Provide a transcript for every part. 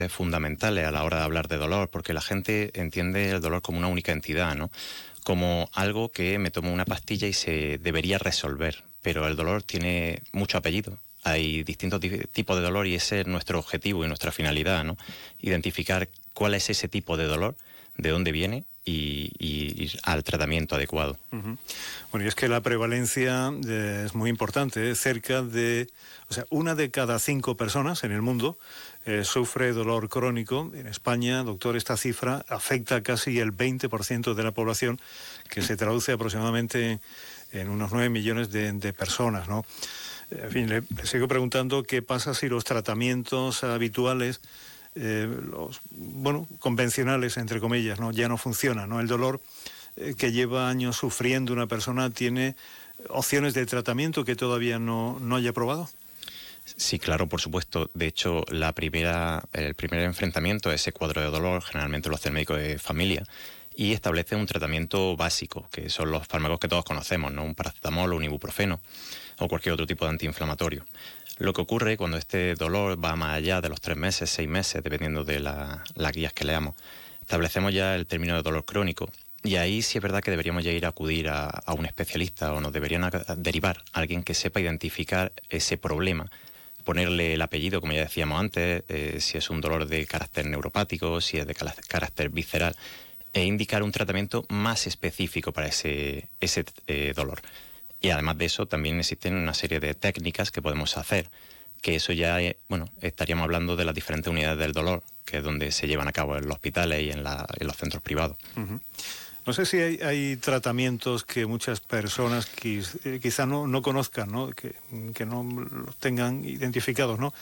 fundamentales a la hora de hablar de dolor, porque la gente entiende el dolor como una única entidad, ¿no? Como algo que me tomo una pastilla y se debería resolver, pero el dolor tiene mucho apellido. Hay distintos tipos de dolor y ese es nuestro objetivo y nuestra finalidad, ¿no? Identificar cuál es ese tipo de dolor, de dónde viene y ir al tratamiento adecuado. Uh-huh. Bueno, y es que la prevalencia es muy importante, cerca de, o sea, 1 de cada 5 personas en el mundo sufre dolor crónico. En España, doctor, esta cifra afecta casi el 20% de la población, que se traduce aproximadamente en unos 9 millones de personas, ¿no? En fin, le sigo preguntando qué pasa si los tratamientos habituales, los convencionales, entre comillas, ¿no?, ya no funcionan, ¿no? El dolor que lleva años sufriendo una persona tiene opciones de tratamiento que todavía no haya probado. Sí, claro, por supuesto. De hecho, el primer enfrentamiento a ese cuadro de dolor generalmente lo hace el médico de familia y establece un tratamiento básico, que son los fármacos que todos conocemos, ¿no? Un paracetamol o un ibuprofeno o cualquier otro tipo de antiinflamatorio. Lo que ocurre cuando este dolor va más allá de los 3 meses, 6 meses, dependiendo de las guías que leamos, establecemos ya el término de dolor crónico. Y ahí sí es verdad que deberíamos ya ir a acudir a un especialista o nos deberían derivar a alguien que sepa identificar ese problema, ponerle el apellido, como ya decíamos antes, si es un dolor de carácter neuropático, si es de carácter visceral, e indicar un tratamiento más específico para ese dolor. Y además de eso, también existen una serie de técnicas que podemos hacer, que eso ya, estaríamos hablando de las diferentes unidades del dolor, que es donde se llevan a cabo en los hospitales y en los centros privados. Uh-huh. No sé si hay tratamientos que muchas personas quizá no conozcan, ¿no? Que no los tengan identificados, ¿no?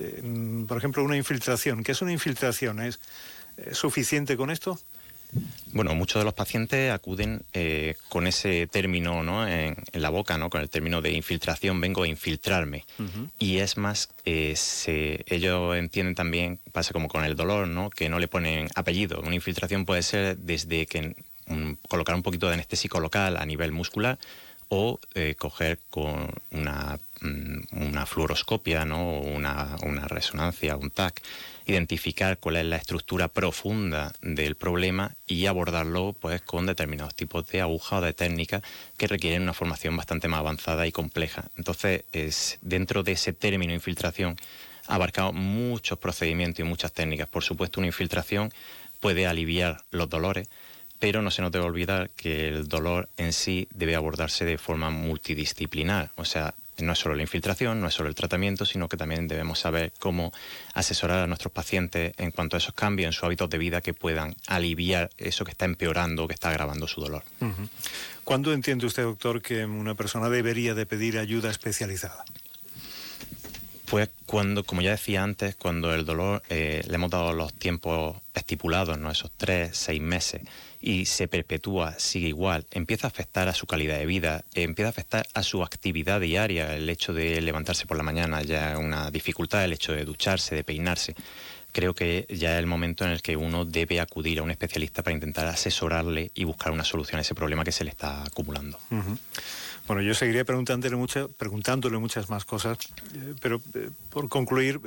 Por ejemplo, una infiltración. ¿Qué es una infiltración? ¿Es suficiente con esto? Bueno, muchos de los pacientes acuden con ese término, ¿no?, en la boca, ¿no?, con el término de infiltración, vengo a infiltrarme. Uh-huh. Y es más, ellos entienden también, pasa como con el dolor, ¿no?, que no le ponen apellido. Una infiltración puede ser desde que colocar un poquito de anestésico local a nivel muscular o coger con una fluoroscopia, ¿no?, o una resonancia, un TAC, identificar cuál es la estructura profunda del problema y abordarlo pues con determinados tipos de aguja o de técnicas que requieren una formación bastante más avanzada y compleja. Entonces, dentro de ese término infiltración abarcado muchos procedimientos y muchas técnicas. Por supuesto, una infiltración puede aliviar los dolores, pero no se nos debe olvidar que el dolor en sí debe abordarse de forma multidisciplinar. O sea, no es solo la infiltración, no es solo el tratamiento, sino que también debemos saber cómo asesorar a nuestros pacientes en cuanto a esos cambios en sus hábitos de vida que puedan aliviar eso que está empeorando o que está agravando su dolor. Uh-huh. ¿Cuándo entiende usted, doctor, que una persona debería de pedir ayuda especializada? Pues cuando, como ya decía antes, cuando el dolor le hemos dado los tiempos estipulados, ¿no?, esos 3, 6 meses, y se perpetúa, sigue igual, empieza a afectar a su calidad de vida, empieza a afectar a su actividad diaria, el hecho de levantarse por la mañana ya es una dificultad, el hecho de ducharse, de peinarse. Creo que ya es el momento en el que uno debe acudir a un especialista para intentar asesorarle y buscar una solución a ese problema que se le está acumulando. Uh-huh. Bueno, yo seguiría preguntándole muchas más cosas, pero por concluir,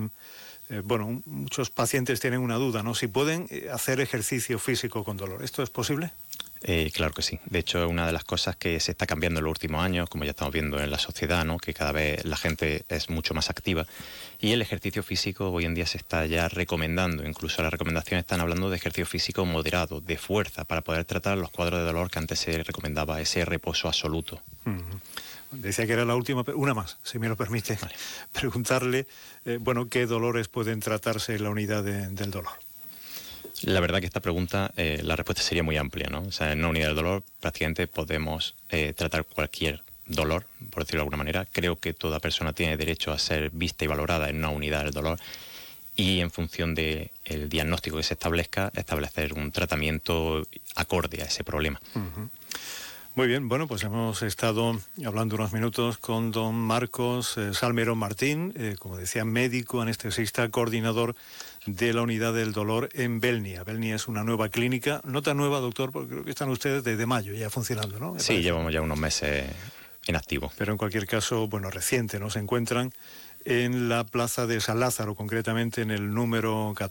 muchos pacientes tienen una duda, ¿no? Si pueden hacer ejercicio físico con dolor. ¿Esto es posible? Claro que sí. De hecho, es una de las cosas que se está cambiando en los últimos años, como ya estamos viendo en la sociedad, ¿no?, que cada vez la gente es mucho más activa. Y el ejercicio físico hoy en día se está ya recomendando. Incluso las recomendaciones están hablando de ejercicio físico moderado, de fuerza, para poder tratar los cuadros de dolor que antes se recomendaba, ese reposo absoluto. Uh-huh. Decía que era la última, una más, si me lo permite. Vale. Preguntarle, ¿qué dolores pueden tratarse en la unidad del dolor? La verdad que esta pregunta, la respuesta sería muy amplia, ¿no? O sea, en una unidad del dolor prácticamente podemos tratar cualquier dolor, por decirlo de alguna manera. Creo que toda persona tiene derecho a ser vista y valorada en una unidad del dolor y en función del diagnóstico que se establezca, establecer un tratamiento acorde a ese problema. Uh-huh. Muy bien, bueno, pues hemos estado hablando unos minutos con don Marcos Salmerón Martín, como decía, médico, anestesista, coordinador de la unidad del dolor en Belnia. Belnia es una nueva clínica, no tan nueva, doctor, porque creo que están ustedes desde mayo ya funcionando, ¿no? Sí, llevamos ya unos meses en activo. Pero en cualquier caso, reciente, ¿no? Se encuentran en la plaza de San Lázaro, concretamente en el número 14.